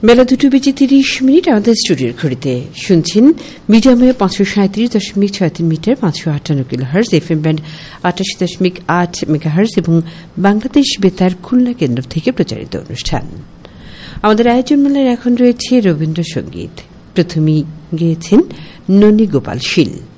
বেলা 2:30 আমাদের স্টুডিওর ঘড়িতে শুনছেন মিডিয়ামে 537.63 metre 558 kilohertz, FM band 88.8 megahertz এবং বাংলাদেশ বেতার খুলনা কেন্দ্র থেকে প্রচারিত অনুষ্ঠান। আমাদের আয়োজন মেলায় এখন রয়েছে রবীন্দ্রসঙ্গীত। প্রথমেই গেয়েছেন ননী গোপাল শীল।